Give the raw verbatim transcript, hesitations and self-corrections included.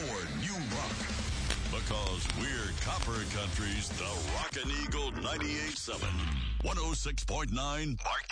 more new rock. Because we're Copper Country's The Rockin' Eagle ninety-eight point seven, one oh six point nine, Mark